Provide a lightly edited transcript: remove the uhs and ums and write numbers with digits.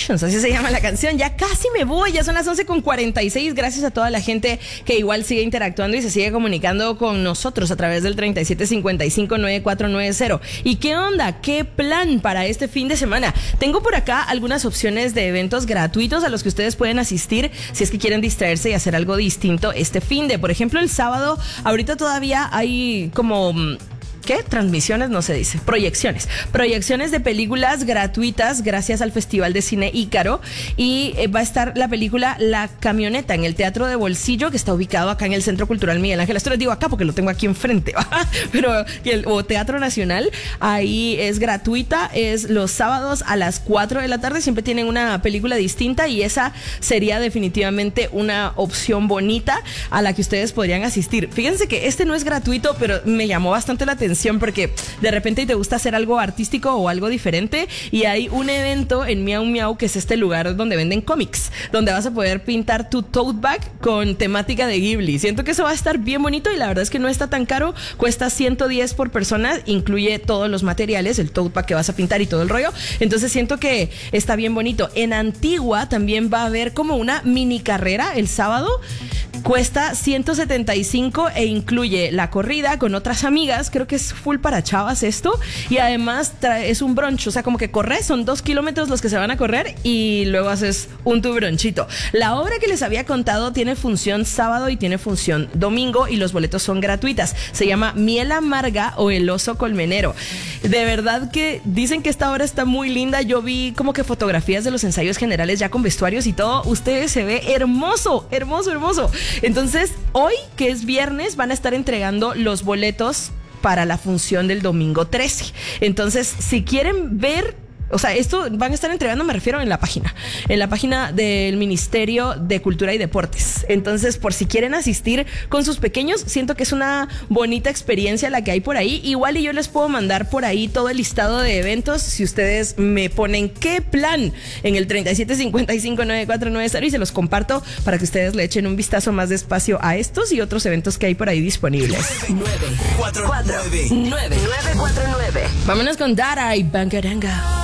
Emotions, así se llama la canción. Ya casi me voy, ya son las 11:46. Gracias a toda la gente que igual sigue interactuando y se sigue comunicando con nosotros a través del 37559490. ¿Y qué onda? ¿Qué plan para este fin de semana? Tengo por acá algunas opciones de eventos gratuitos a los que ustedes pueden asistir si es que quieren distraerse y hacer algo distinto este fin de. Por ejemplo, el sábado, ahorita todavía hay como... ¿qué? Transmisiones, no se dice. Proyecciones de películas gratuitas gracias al Festival de Cine Ícaro. Y va a estar la película La Camioneta en el Teatro de Bolsillo, que está ubicado acá en el Centro Cultural Miguel Ángel. Esto les digo acá porque lo tengo aquí enfrente, pero o Teatro Nacional, ahí es gratuita, es los sábados a las 4 de la tarde. Siempre tienen una película distinta y esa sería definitivamente una opción bonita a la que ustedes podrían asistir. Fíjense que este no es gratuito, pero me llamó bastante la atención porque de repente te gusta hacer algo artístico o algo diferente y hay un evento en Miau Miau, que es este lugar donde venden cómics, donde vas a poder pintar tu tote bag con temática de Ghibli. Siento que eso va a estar bien bonito y la verdad es que no está tan caro, cuesta 110 por persona, incluye todos los materiales, el tote bag que vas a pintar y todo el rollo, entonces siento que está bien bonito. En Antigua también va a haber como una mini carrera el sábado, cuesta 175 e incluye la corrida con otras amigas, creo que es full para chavas esto, y además es un brunch, o sea, como que corres, son 2 kilómetros los que se van a correr y luego haces tu brunchito. La obra que les había contado tiene función sábado y tiene función domingo y los boletos son gratuitas. Se llama Miel Amarga o El Oso Colmenero. De verdad que dicen que esta obra está muy linda. Yo vi como que fotografías de los ensayos generales ya con vestuarios y todo. Ustedes se ve hermoso. Entonces, hoy, que es viernes, van a estar entregando los boletos para la función del domingo 13. Entonces, si quieren ver, o sea, esto van a estar entregando, me refiero en la página del Ministerio de Cultura y Deportes. Entonces, por si quieren asistir con sus pequeños, siento que es una bonita experiencia la que hay por ahí. Igual y yo les puedo mandar por ahí todo el listado de eventos si ustedes me ponen qué plan en el 37559490 y se los comparto para que ustedes le echen un vistazo más despacio a estos y otros eventos que hay por ahí disponibles. 949. Vámonos con Dara y Bangaranga.